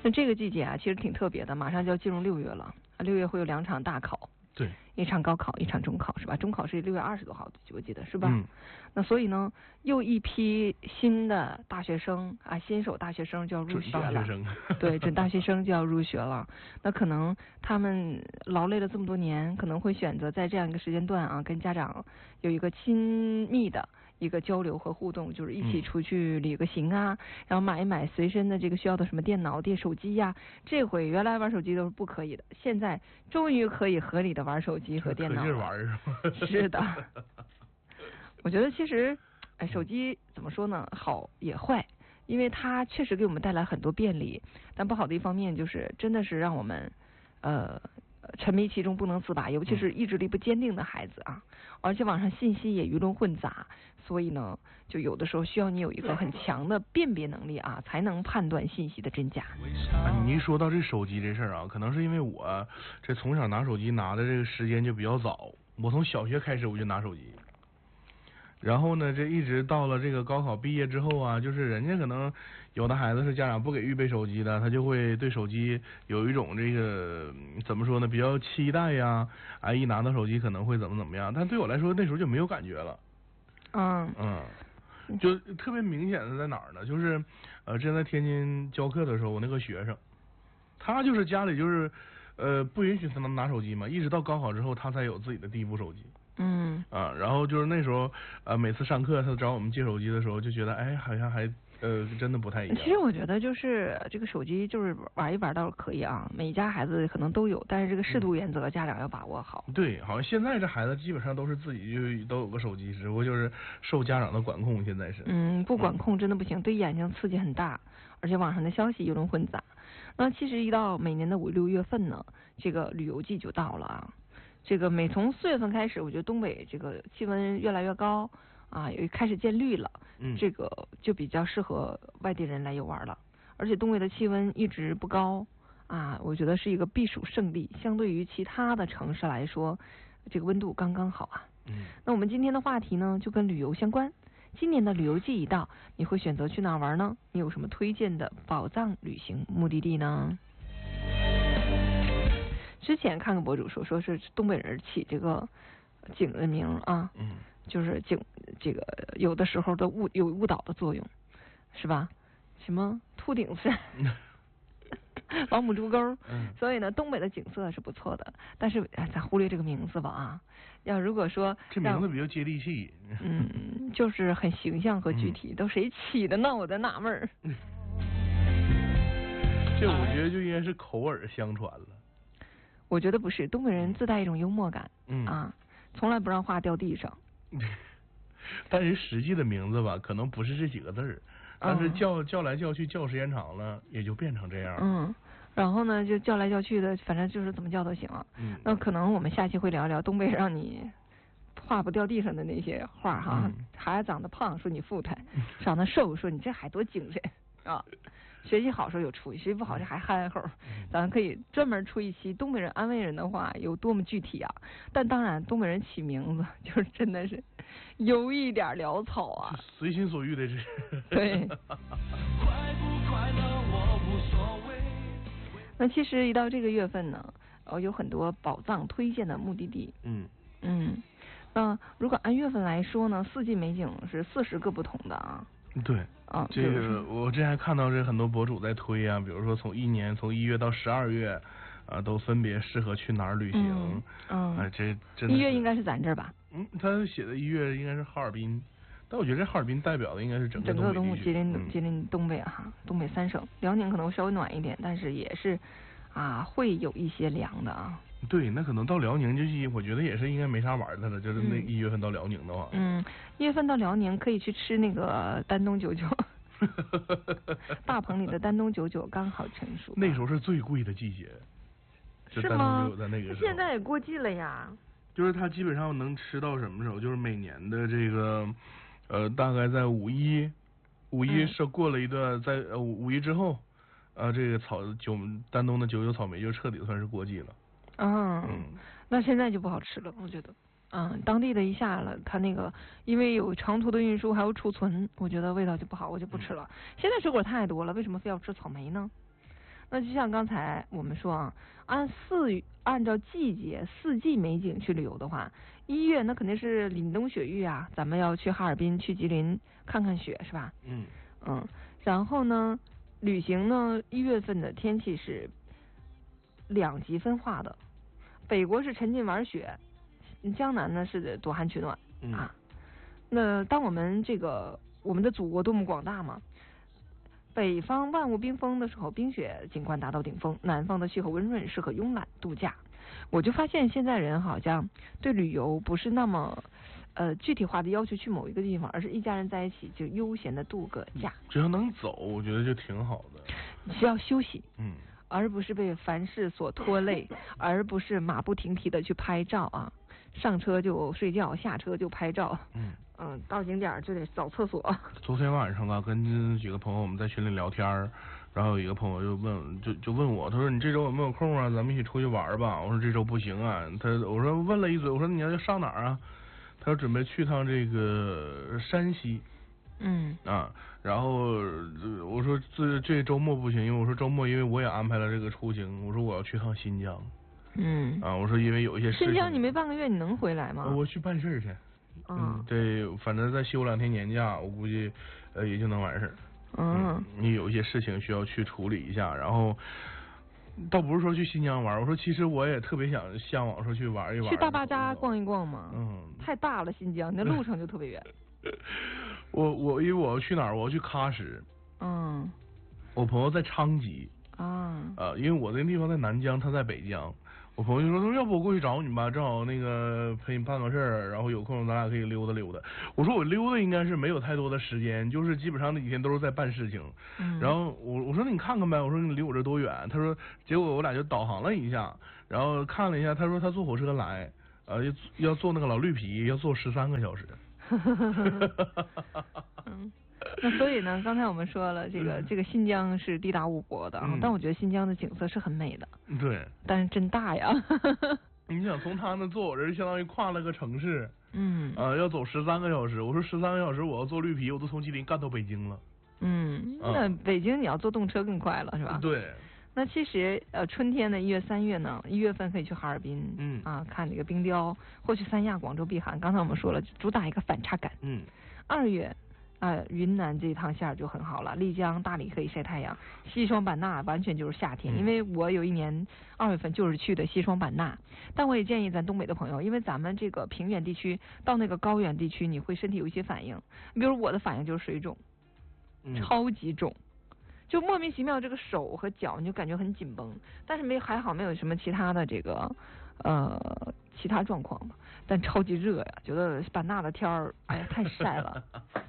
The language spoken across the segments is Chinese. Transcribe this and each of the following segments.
那这个季节啊，其实挺特别的，马上就要进入6月了，6月会有2场大考。 对， 一场高考，一场中考，是吧？中考是6月20多号，我记得是吧？ 嗯。 那所以呢，又一批新的大学生啊，新手大学生就要入学了。 准大学生对，准大学生就要入学了。那可能他们劳累了这么多年，可能会选择在这样一个时间段啊，跟家长有一个亲密的一个交流和互动，就是一起出去旅个行啊，然后买一买随身的这个需要的什么电脑、手机呀。这回原来玩手机都是不可以的，现在终于可以合理的玩手机和电脑了。 可劲玩是吧？ 是的。我觉得其实，手机怎么说呢，好也坏，因为它确实给我们带来很多便利，但不好的一方面就是真的是让我们沉迷其中不能自拔，尤其是意志力不坚定的孩子啊，而且网上信息也鱼龙混杂，所以呢，就有的时候需要你有一个很强的辨别能力啊，才能判断信息的真假。 你一说到这手机这事儿啊，可能是因为我这从小拿手机拿的这个时间就比较早，我从小学开始我就拿手机。然后呢，这一直到了这个高考毕业之后啊，就是人家可能有的孩子是家长不给预备手机的，他就会对手机有一种这个怎么说呢，比较期待呀，一拿到手机可能会怎么样，但对我来说那时候就没有感觉了。就特别明显的在哪儿呢？就是之前在天津教课的时候，我那个学生，他就是家里就是不允许他能拿手机嘛，一直到高考之后他才有自己的第一部手机。然后就是那时候每次上课他找我们借手机的时候，就觉得好像还真的不太一样。 其实我觉得就是这个手机就是玩一玩倒是可以啊，每家孩子可能都有，但是这个适度原则家长要把握好。 对，好像现在这孩子基本上都是自己就都有个手机，只不过就是受家长的管控，现在是。 不管控真的不行，对眼睛刺激很大，而且网上的消息鱼龙混杂。那其实一到每年的5、6月份呢，这个旅游季就到了啊。这个从4月份开始，我觉得东北这个气温越来越高啊，也开始见绿了，这个就比较适合外地人来游玩了。而且东北的气温一直不高啊，我觉得是一个避暑胜地，相对于其他的城市来说，这个温度刚刚好啊。那我们今天的话题呢，就跟旅游相关。今年的旅游季一到，你会选择去哪玩呢？你有什么推荐的宝藏旅行目的地呢？之前看个博主说是东北人起这个景的名啊，就是景这个有的时候的有误导的作用，是吧？什么秃顶山、老母猪沟，所以呢，东北的景色是不错的，但是咱忽略这个名字吧啊。要如果说这名字比较接地气， 就是很形象和具体，都谁起的呢？我在纳闷儿。 这我觉得就应该是口耳相传了。 我觉得不是，东北人自带一种幽默感，从来不让话掉地上。 但是实际的名字吧，可能不是这几个字儿，但是叫来叫去，叫时间长了，也就变成这样。 然后呢，就叫来叫去的，反正就是怎么叫都行了。那可能我们下期会聊聊东北让你话不掉地上的那些话哈。孩子长得胖，说你富态；长得瘦，说你这还多精神啊。学习好时候有出息，学习不好这还憨厚。咱可以专门出一期东北人安慰人的话有多么具体啊！但当然，东北人起名字就是真的是有一点潦草啊， 随心所欲的是。 对。那其实一到这个月份呢，有很多宝藏推荐的目的地。那如果按月份来说呢，四季美景是40个不同的啊。 对，这个我之前还看到这很多博主在推啊，比如说从1月到12月，都分别适合去哪儿旅行。这真的 1月应该是咱这儿吧？ 他写的1月应该是哈尔滨，但我觉得这哈尔滨代表的应该是整个东北吉林东北哈，东北3省，辽宁可能稍微暖一点，但是也是会有一些凉的啊。 对，那可能到辽宁就是我觉得也是应该没啥玩的了，就是那1月份到辽宁的话。 1月份到辽宁可以去吃那个丹东99，大棚里的丹东99刚好成熟。 那时候是最贵的季节。 是吗？ 在那个时候现在也过季了呀。 就是它基本上能吃到什么时候？就是每年的这个大概在五一是过了一段，在五一之后，这个丹东的99草莓就彻底算是过季了。 那现在就不好吃了，我觉得。当地的一下了，它那个因为有长途的运输还有储存，我觉得味道就不好，我就不吃了。现在水果太多了，为什么非要吃草莓呢？ 那就像刚才我们说啊，按照季节四季美景去旅游的话，1月那肯定是凛冬雪域啊，咱们要去哈尔滨、去吉林看看雪是吧？然后呢，旅行呢1月份的天气是2极分化的，北国是沉浸玩雪，江南呢是躲寒取暖啊。那当我们的祖国多么广大嘛，北方万物冰封的时候，冰雪景观达到顶峰；南方的气候温润，适合慵懒度假。我就发现现在人好像对旅游不是那么具体化的要求去某一个地方，而是一家人在一起就悠闲的度个假。 只要能走，我觉得就挺好的。 你需要休息，而不是被凡事所拖累，而不是马不停蹄的去拍照啊，上车就睡觉，下车就拍照。到景点就得找厕所。 昨天晚上啊，跟几个朋友我们在群里聊天，然后有一个朋友就问我，他说你这周有没有空啊？咱们一起出去玩吧。我说这周不行啊。我说问了一嘴，我说你要上哪儿啊？他说准备去趟这个山西。然后我说这周末不行，因为我说周末因为我也安排了这个出行，我说我要去趟新疆。我说因为有一些事情。 新疆你没半个月你能回来吗？ 我去办事去。对，反正再休2天年假，我估计也就能完事儿。你有一些事情需要去处理一下，然后倒不是说去新疆玩，我说其实我也特别向往说去玩一玩。 去大巴扎逛一逛嘛。太大了新疆，那路程就特别远。 因为我要去哪儿？我要去喀什。我朋友在昌吉。因为我那个地方在南疆，他在北疆。我朋友就说要不我过去找你吧，正好那个陪你办个事儿，然后有空咱俩可以溜达溜达。我说我溜达应该是没有太多的时间，就是基本上那几天都是在办事情。然后我说你看看呗，我说你离我这多远？他说，结果我俩就导航了一下，然后看了一下，他说他坐火车来，要坐那个老绿皮，要坐13个小时。 那所以呢，刚才我们说了，这个新疆是地大物博的，但我觉得新疆的景色是很美的。 对。 但是真大呀。 你想从他那坐我这相当于跨了个城市。要走13个小时。我说13个小时我要坐绿皮，我都从吉林干到北京了。 那北京你要坐动车更快了，是吧？ 对。 那其实春天的1月3月呢，1月份可以去哈尔滨，看这个冰雕，或去三亚、广州避寒。刚才我们说了，主打一个反差感。2月。云南这一趟线就很好了，丽江、大理可以晒太阳，西双版纳完全就是夏天。因为我有一年2月份就是去的西双版纳，但我也建议咱东北的朋友，因为咱们这个平原地区到那个高原地区，你会身体有一些反应，比如我的反应就是水肿，超级肿，就莫名其妙这个手和脚你就感觉很紧绷，但是还好没有什么其他的这个其他状况吧，但超级热呀，觉得版纳的天儿，哎呀太晒了。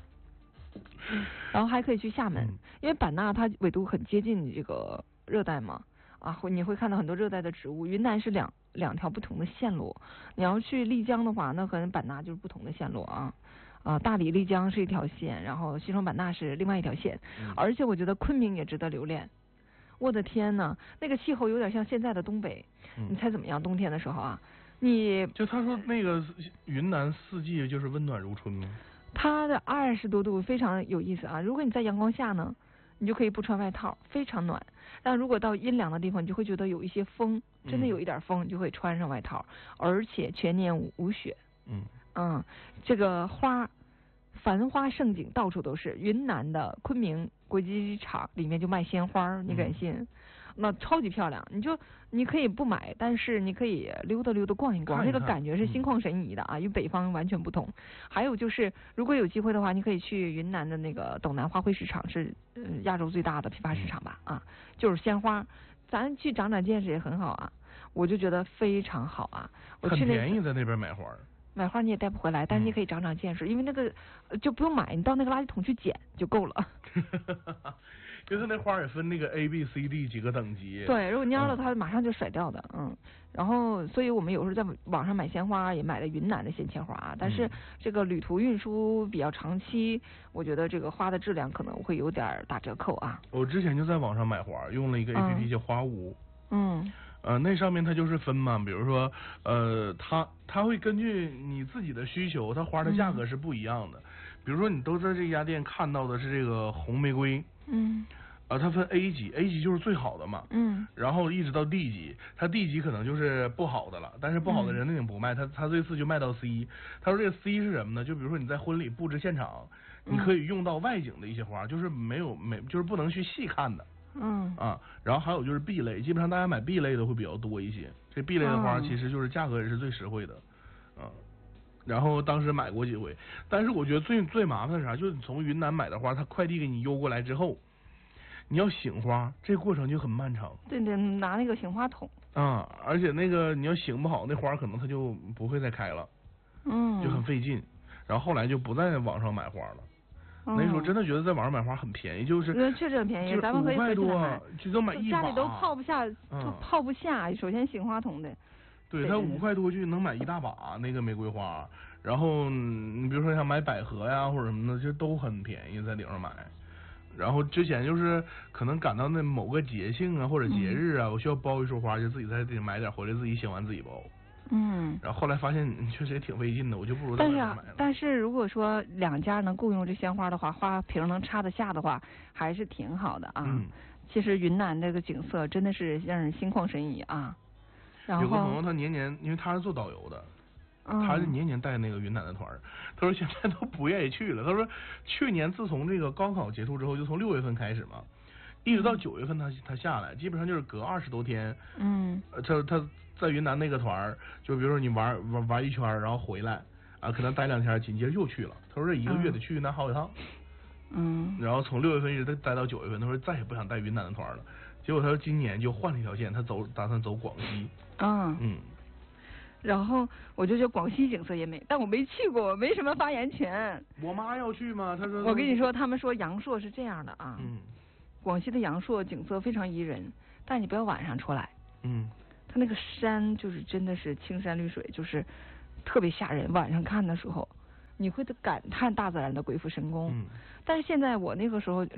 然后还可以去厦门，因为版纳它纬度很接近这个热带嘛，你会看到很多热带的植物。云南是两条不同的线路，你要去丽江的话，那和版纳就是不同的线路啊。大理丽江是一条线，然后西双版纳是另外一条线。而且我觉得昆明也值得留恋。我的天呐，那个气候有点像现在的东北。你猜怎么样？冬天的时候啊， 就他说那个云南4季就是温暖如春吗？ 它的20多度非常有意思啊！如果你在阳光下呢，你就可以不穿外套，非常暖。但如果到阴凉的地方，你就会觉得有一些风，真的有一点风，你就会穿上外套，而且全年无雪。这个繁花盛景，到处都是。云南的昆明国际机场里面就卖鲜花，你敢信？那超级漂亮，你可以不买，但是你可以溜达溜达逛一逛，那个感觉是心旷神怡的啊，与北方完全不同。还有就是，如果有机会的话，你可以去云南的那个斗南花卉市场，是亚洲最大的批发市场吧就是鲜花，咱去长长见识也很好啊，我就觉得非常好啊。我去很便宜在那边买花。 买花你也带不回来，但是你可以长长见识，因为那个就不用买，你到那个垃圾桶去捡就够了。 就是那花也分那个 A、B、C、D 几个等级。 对，如果蔫了它马上就甩掉的。然后所以我们有时候在网上买鲜花，也买了云南的鲜切花，但是这个旅途运输比较长期，我觉得这个花的质量可能会有点打折扣啊。 我之前就在网上买花，用了一个 APP 叫花屋。那上面它就是分嘛，比如说它会根据你自己的需求，它花的价格是不一样的。比如说你都在这家店看到的是这个红玫瑰， 它分 A 级，A 级就是最好的嘛。然后一直到 D 级，它 D 级可能就是不好的了，但是不好的人那顶不卖，他这次就卖到 C。他说这个 C 是什么呢？就比如说你在婚礼布置现场，你可以用到外景的一些花，就是就是不能去细看的。然后还有就是 B 类，基本上大家买 B 类的会比较多一些。这 B 类的花其实就是价格也是最实惠的，然后当时买过几回，但是我觉得最麻烦的是啥？就是你从云南买的花，他快递给你邮过来之后，你要醒花，这过程就很漫长。 对，得拿那个醒花筒。 而且那个你要醒不好，那花可能它就不会再开了，就很费劲。然后后来就不在网上买花了。那时候真的觉得在网上买花很便宜，就是确实很便宜，咱们可以 5块多就能买一把， 家里都泡不下，泡不下。首先醒花筒的， 对，它5块多就能买一大把那个玫瑰花。然后你比如说像买百合呀或者什么的，就都很便宜，在顶上买。然后之前就是可能赶到那某个节庆啊或者节日啊，我需要包一束花，就自己在这里买点回来，自己醒完自己包。然后后来发现确实也挺费劲的，我就不如在外面买了。 但是如果说两家能共用这鲜花的话，花瓶能插得下的话，还是挺好的啊。其实云南这个景色真的是让人心旷神怡啊。然后有个朋友他年年，因为他是做导游的，他是年年带那个云南的团，他说现在都不愿意去了。他说去年自从这个高考结束之后，就从6月份开始嘛，一直到9月份他下来，基本上就是隔20多天。他在云南那个团，就比如说你玩一圈，然后回来可能待2天，紧接着又去了。他说这1个月得去云南好几趟。然后从6月份一直待到9月份，他说再也不想带云南的团了。结果他说今年就换了一条线，他打算走广西。 然后我就觉得广西景色也美，但我没去过，没什么发言权。 我妈要去吗？她说。 我跟你说，他们说阳朔是这样的啊。广西的阳朔景色非常宜人，但你不要晚上出来。它那个山就是真的是青山绿水，就是特别吓人。晚上看的时候，你会感叹大自然的鬼斧神工。但是现在我那个时候我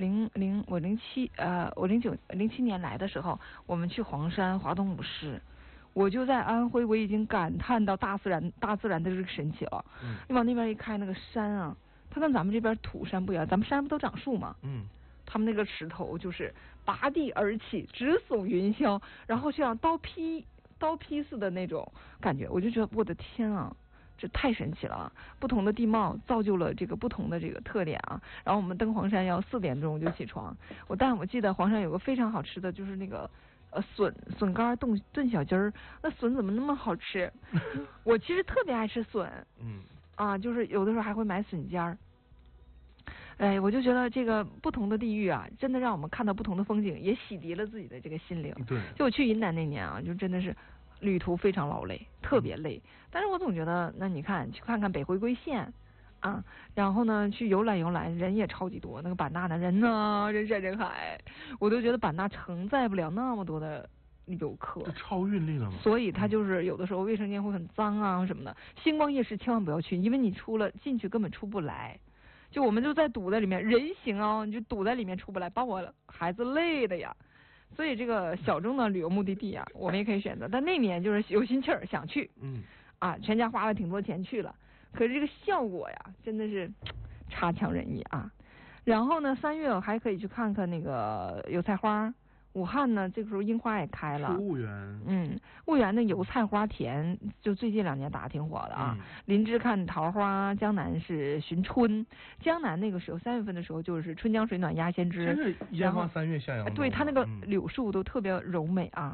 07年来的时候，我们去黄山华东五市，我就在安徽，我已经感叹到大自然的这个神奇了。你往那边一开，那个山啊，它跟咱们这边土山不一样，咱们山不都长树吗？他们那个石头就是拔地而起，直耸云霄，然后像刀劈似的那种感觉，我就觉得我的天啊，这太神奇了！不同的地貌造就了这个不同的这个特点啊。然后我们登黄山要4点钟就起床，但我记得黄山有个非常好吃的，就是那个笋干炖小鸡儿，那笋怎么那么好吃？我其实特别爱吃笋，就是有的时候还会买笋尖儿。我就觉得这个不同的地域啊，真的让我们看到不同的风景，也洗涤了自己的这个心灵。 对， 就我去云南那年啊，就真的是旅途非常劳累，特别累。但是我总觉得，那你看去看看北回归线啊，然后呢去游览，人也超级多，那个版纳的人呢人山人海，我都觉得版纳承载不了那么多的游客， 这超运力了嘛。 所以它就是有的时候卫生间会很脏啊什么的。星光夜市千万不要去，因为你进去根本出不来。就我们就在堵在里面，人行啊，你就堵在里面出不来，把我孩子累的呀。所以这个小众的旅游目的地啊，我们也可以选择。但那年就是有心气儿想去，全家花了挺多钱去了，可是这个效果呀，真的是差强人意啊。然后呢，3月我还可以去看看那个油菜花。武汉呢，这个时候樱花也开了。 婺源。 婺源的油菜花田，就最近2年打得挺火的啊。林芝看桃花，江南是寻春。江南那个时候3月份的时候，就是春江水暖鸭先知。 真是烟花3月下扬州。 对，它那个柳树都特别柔美啊。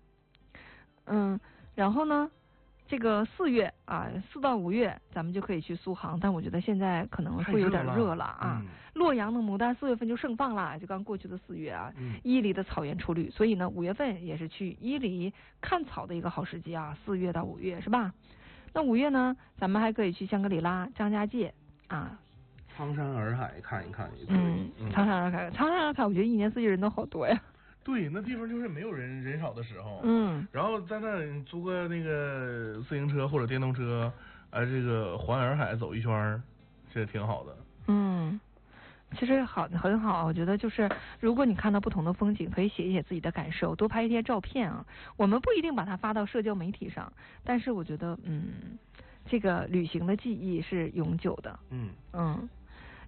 然后呢，这个4月啊，4到5月咱们就可以去苏杭，但我觉得现在可能会有点热了啊。洛阳的牡丹4月份就盛放了，就刚过去的4月啊。伊犁的草原初绿，所以呢5月份也是去伊犁看草的一个好时机啊。4月到5月是吧？那5月呢，咱们还可以去香格里拉、张家界啊。 苍山洱海看一看。 苍山洱海，我觉得1年4季人都好多呀。 对，那地方就是没有人少的时候。然后在那租个那个自行车或者电动车，这个环洱海走一圈，这挺好的。 其实很好，我觉得就是如果你看到不同的风景，可以写一写自己的感受，多拍一些照片啊。我们不一定把它发到社交媒体上，但是我觉得这个旅行的记忆是永久的。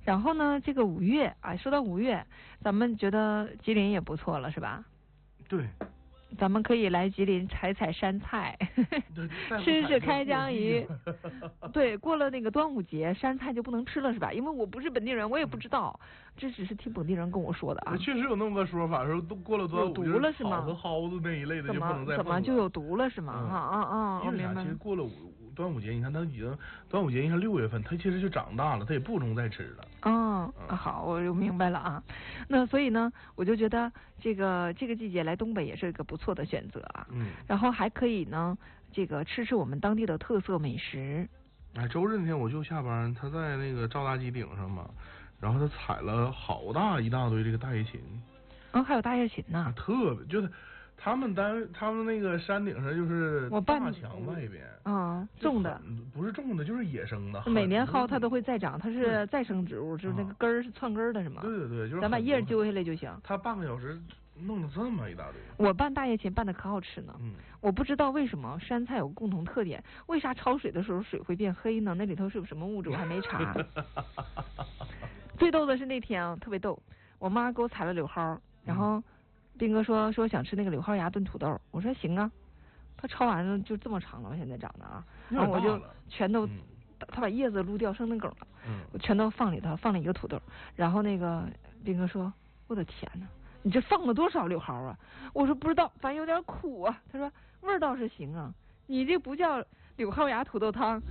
然后呢，这个5月啊，说到5月，咱们觉得吉林也不错了，是吧？ 对。 咱们可以来吉林采采山菜，吃吃开江鱼。对，过了那个端午节，山菜就不能吃了，是吧？因为我不是本地人，我也不知道，这只是听本地人跟我说的啊。 确实有那么个说法，说都过了端午， 有毒了是吗？ 草和蒿子那一类的就不能再怎么就有毒了是吗？ 因为啥？其实过了端午节，你看它已经端午节，你看6月份，它其实就长大了，它也不能再吃了。 好，我就明白了啊。那所以呢，我就觉得这个季节来东北也是一个不错的选择啊。然后还可以呢，这个吃吃我们当地的特色美食。 周日那天我就下班，他在那个赵大基顶上嘛，然后他采了好大一大堆这个大叶芹。 还有大叶芹呢。 特别就是他们那个山顶上就是大墙外边， 种的， 不是种的，就是野生的。 每年薅它都会再长，它是再生植物，就是那个根儿是窜根的，是吗？ 对，就是咱把叶儿揪下来就行。 它半个小时弄了这么一大堆。 我拌大叶芹拌的可好吃呢。我不知道为什么山菜有共同特点，为啥焯水的时候水会变黑呢？那里头是有什么物质？我还没查。最逗的是那天啊，特别逗，我妈给我采了柳蒿，然后斌哥说想吃那个柳蒿芽炖土豆，我说行啊。他焯完了就这么长了，现在长的啊，然后我就全都，他把叶子撸掉剩那梗了，我全都放里头，放了一个土豆。然后那个斌哥说，我的天哪，你这放了多少柳蒿啊？我说不知道，反正有点苦啊。他说味儿倒是行啊，你这不叫柳蒿芽土豆汤，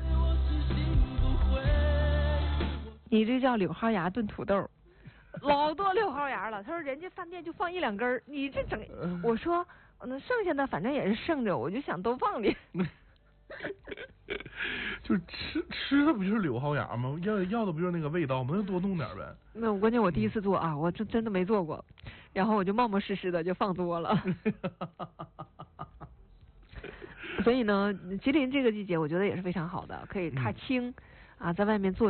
你这叫柳蒿芽炖土豆。老多柳蒿芽了，他说人家饭店就放1-2根，你这整，我说那剩下的反正也是剩着，我就想都放里。 就吃的不就是柳蒿芽吗？要的不就是那个味道吗？那就多弄点呗。 那关键我第一次做啊，我真的没做过，然后我就冒冒失失的就放多了。所以呢，吉林这个季节我觉得也是非常好的，可以踏青啊，在外面做。